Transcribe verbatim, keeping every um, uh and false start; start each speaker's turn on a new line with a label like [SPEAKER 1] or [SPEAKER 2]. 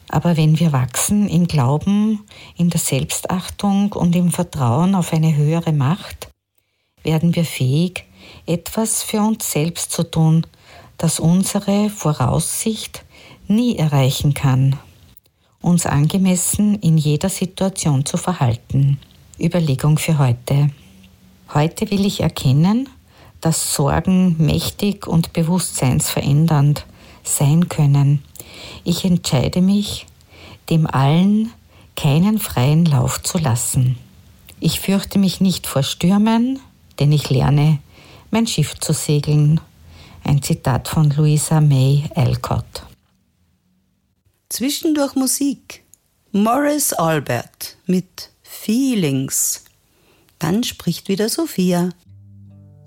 [SPEAKER 1] Aber wenn wir wachsen im Glauben, in der Selbstachtung und im Vertrauen auf eine höhere Macht, werden wir fähig, etwas für uns selbst zu tun, das unsere Voraussicht nie erreichen kann. Uns angemessen in jeder Situation zu verhalten. Überlegung für heute. Heute will ich erkennen, dass Sorgen mächtig und bewusstseinsverändernd sein können. Ich entscheide mich, dem allen keinen freien Lauf zu lassen. Ich fürchte mich nicht vor Stürmen, denn ich lerne, mein Schiff zu segeln. Ein Zitat von Louisa May Alcott.
[SPEAKER 2] Zwischendurch Musik. Maurice Albert mit Feelings. Dann spricht wieder Sophia.